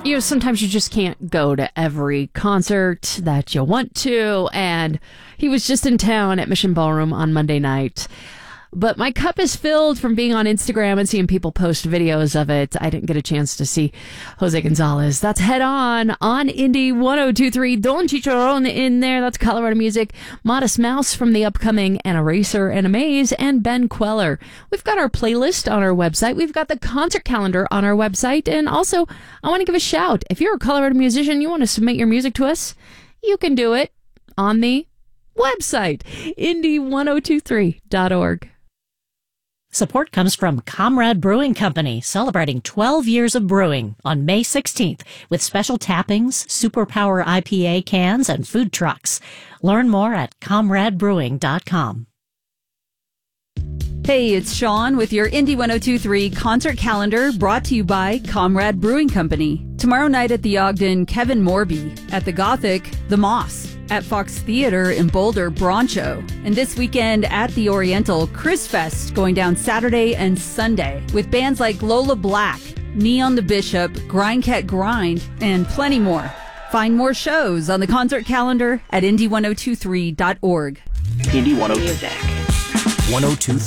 sometimes you just can't go to every concert that you want to, and he was just in town at Mission Ballroom on Monday night. But my cup is filled from being on Instagram and seeing people post videos of it. I didn't get a chance to see Jose Gonzalez. That's Head On Indie 102.3. Don Chicharron in there. That's Colorado Music. Modest Mouse from the upcoming An Eraser and a Maze, and Ben Queller. We've got our playlist on our website. We've got the concert calendar on our website. And also, I want to give a shout. If you're a Colorado musician, you want to submit your music to us, you can do it on the website, indie1023.org. Support comes from Comrade Brewing Company, celebrating 12 years of brewing on May 16th with special tappings, Superpower IPA cans, and food trucks. Learn more at comradebrewing.com. Hey, it's Sean with your Indie 102.3 concert calendar, brought to you by Comrade Brewing Company. Tomorrow night at the Ogden, Kevin Morby. At the Gothic, The Moss. At Fox Theater in Boulder, Broncho. And this weekend at the Oriental, Chris Fest, going down Saturday and Sunday with bands like Lola Black, Neon the Bishop, Grindcat Grind, and plenty more. Find more shows on the concert calendar at indie1023.org. Indie 102. Music. 102.